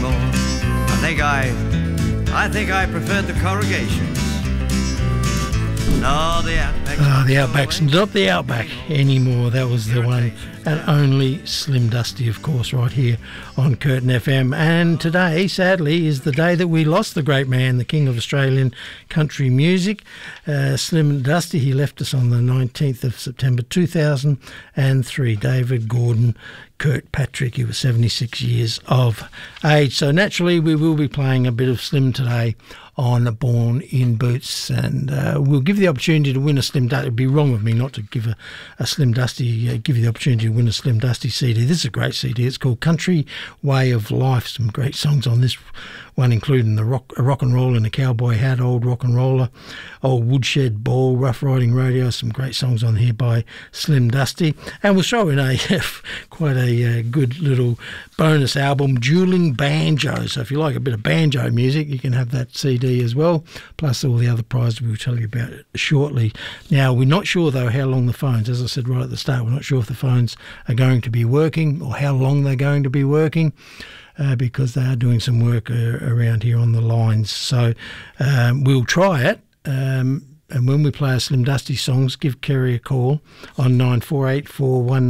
anymore. I think I preferred the corrugations. No, the Outback's the Outback's not the Outback anymore. That was the one and only Slim Dusty, of course, right here on Curtin FM. And today, sadly, is the day that we lost the great man, the king of Australian country music, Slim Dusty. He left us on the 19th of September 2003. David Gordon Kirkpatrick. He was 76 years of age. So naturally, we will be playing a bit of Slim today on Born in Boots, and we'll give you the opportunity to win a Slim Dusty. It'd be wrong of me not to give a Slim Dusty, give you the opportunity to win a Slim Dusty CD. This is a great CD. It's called Country Way of Life. Some great songs on this one, including a rock and roll in a cowboy hat, Old Rock and Roller, Old Woodshed Ball, Rough Riding Radio. Some great songs on here by Slim Dusty. And we'll throw in quite a good little bonus album, Dueling Banjo. So if you like a bit of banjo music, you can have that CD as well, plus all the other prizes we'll tell you about shortly. Now, we're not sure, though, how long the phones, as I said right at the start, we're not sure if the phones are going to be working or how long they're going to be working. Because they are doing some work around here on the lines. So we'll try it. And when we play our Slim Dusty songs, give Kerry a call on 948419.